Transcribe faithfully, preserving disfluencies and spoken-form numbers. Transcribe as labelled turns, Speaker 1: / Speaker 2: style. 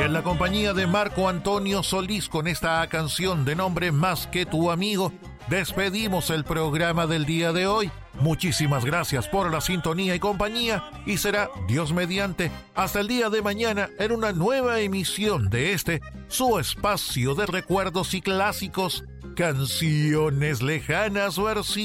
Speaker 1: en la compañía de Marco Antonio Solís con esta canción de nombre Más que tu amigo, despedimos el programa del día de hoy. Muchísimas gracias por la sintonía y compañía y será, Dios mediante, hasta el día de mañana en una nueva emisión de este, su espacio de recuerdos y clásicos, Canciones Lejanas versión